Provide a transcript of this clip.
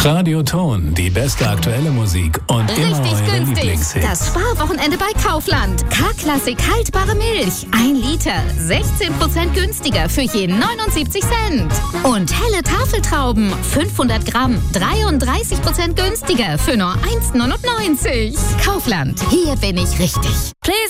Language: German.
Radio Ton, die beste aktuelle Musik und immer Richtig eure günstig. Lieblingshits. Das Sparwochenende bei Kaufland. K-Klassik haltbare Milch. 1 Liter. 16% günstiger für je 79 Cent. Und helle Tafeltrauben. 500 Gramm. 33% günstiger für nur 1,99. Kaufland. Hier bin ich richtig. Please